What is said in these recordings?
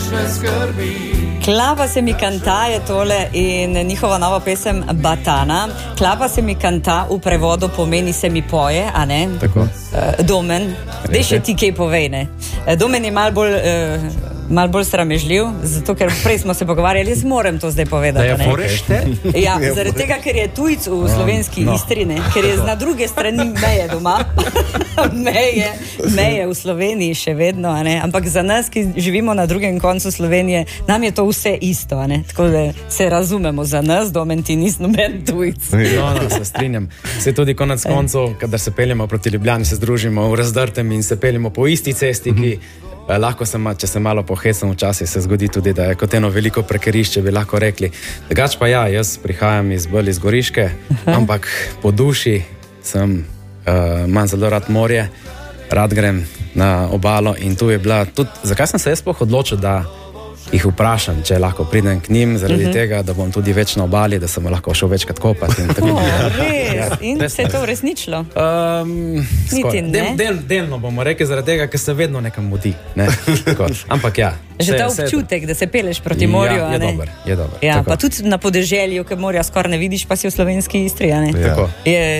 nočne skrbi. Klapa se mi kanta je tole in njihova nova pesem Batana. Klapa se mi kanta v prevodu pomeni se mi poje, a ne? Tako. Domen, dej še ti kaj povej, ne? Domen je malo bolj sramežljiv, zato ker prej smo se pogovarjali, jaz moram to zdaj povedati. Da je forešte? Ja, zaradi tega, ker je tujc v slovenski Istri, ne? Ker je na druge strani meje doma. meje v Sloveniji še vedno, a ne? Ampak za nas, ki živimo na drugem koncu Slovenije, nam je to vse isto, a ne? Tako da se razumemo, za nas Domen ti nis noben tujc. No, se strinjam. Se tudi konec koncev, kadar se peljemo proti Ljubljani, se združimo v Razdrtem in se peljemo po isti cesti, ki lahko če se malo pohecam, včasih se zgodi tudi, da je kot eno veliko prekerišče, bi lahko rekli. Drugač pa ja, jaz prihajam iz Goriške, ampak po duši imam zelo rad morje, rad grem na obalo in tu je bila tudi, zakaj sem se jaz sploh odločil, da jih vprašam, če lahko pridem k njim, zaradi tega, da bom tudi več na obali, da sem lahko šel večkrat kopati. Res? In se je to uresničilo? Niti ne? Delno bomo rekli, zaradi tega, ker se vedno nekam mudi. Ne? Ampak ja. Že ta občutek, da se peleš proti morju, a ne? Je dober. Ja, pa tudi na podeželju, ker morja skoraj ne vidiš, pa si v slovenski Istri, a ne? Tako.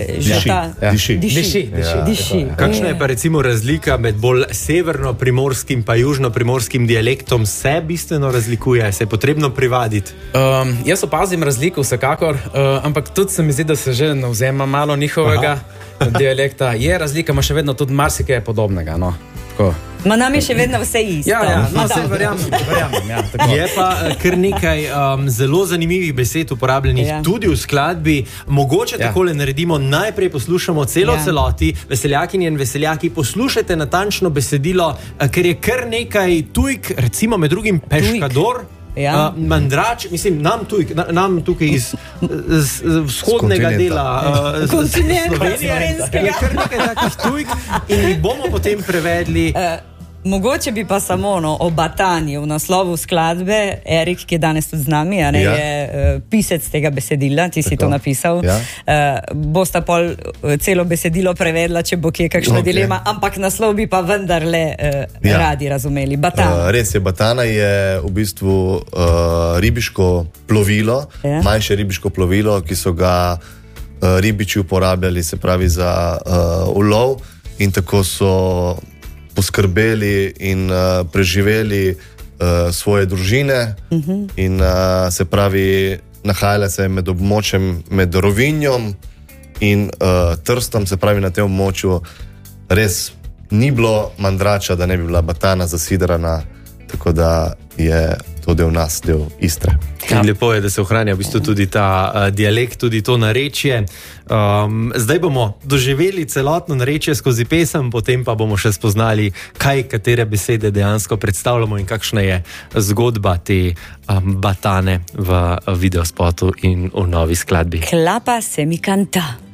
Diši. Kakšna je pa recimo razlika med bolj severno-primorskim pa južno-primorskim dialektom? Se bistveno razlikuje, se je potrebno privaditi? Jaz opazim razliko vsekakor, ampak tudi se mi zdi, da se že navzema malo njihovega dialekta. Je razlika, ima še vedno tudi marsikaj podobnega, no. Tako. Ma nam je še vedno vse isto. Ja, no, se verjamem, ja. Tako. Je pa kar nekaj zelo zanimivih besed uporabljenih tudi v skladbi. Mogoče takole naredimo, najprej poslušamo celoti, veseljakinje in veseljaki, poslušajte natančno besedilo, ker je kar nekaj tujk, recimo med drugim Peškador, Mandrač, mislim, nam tukaj iz vzhodnega dela Slovenije je kar nekaj takih tujk in jih bomo potem prevedli. Mogoče bi pa samo o Batani v naslovu skladbe. Erik, ki je danes tudi z nami, je pisec tega besedila, ti si to napisal. Bosta pol celo besedilo prevedla, če bo kje kakšna dilema, ampak naslov bi pa vendarle radi razumeli. Batana. Res je, Batana je v bistvu ribiško plovilo, manjše ribiško plovilo, ki so ga ribiči uporabljali, se pravi za ulov, in tako so poskrbeli in preživeli svoje družine in se pravi nahajala se med območjem med Rovinjom in Trstom, se pravi na tem območju res ni bilo mandrača, da ne bi bila Batana zasidrana, tako da je to del nas, del Istre. In lepo je, da se ohranja v bistvu tudi ta dialekt, tudi to narečje. Zdaj bomo doživeli celotno narečje skozi pesem, potem pa bomo še spoznali, katere besede dejansko predstavljamo in kakšna je zgodba te Batane v videospotu in v novi skladbi. Klapa se mi kanta.